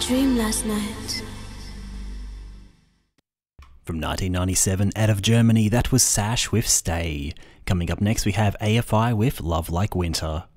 dream last night. From 1997, out of Germany, that was Sash with Stay. Coming up next, we have AFI with Love Like Winter.